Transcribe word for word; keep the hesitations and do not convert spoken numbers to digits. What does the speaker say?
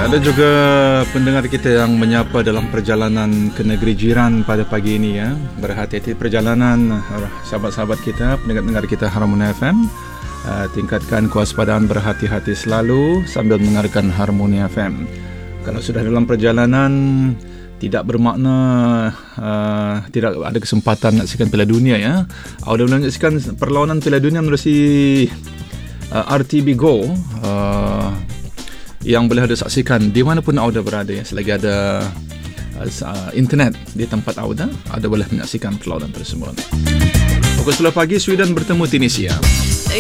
ada juga pendengar kita yang menyapa dalam perjalanan ke negeri jiran pada pagi ini ya. Berhati-hati perjalanan sahabat-sahabat kita, pendengar-pendengar kita Harmony F M. Uh, tingkatkan kewaspadaan, berhati-hati selalu sambil mendengarkan Harmony F M. Kalau sudah dalam perjalanan tidak bermakna uh, tidak ada kesempatan menyaksikan Piala Dunia ya. Awak dah menyaksikan perlawanan Piala Dunia melalui uh, R T B Go. Uh, yang boleh anda saksikan di mana pun anda berada ya, selagi ada uh, internet di tempat anda, anda boleh menyaksikan perlawanan tersebut. Pukul sepuluh pagi Sweden bertemu Tunisia.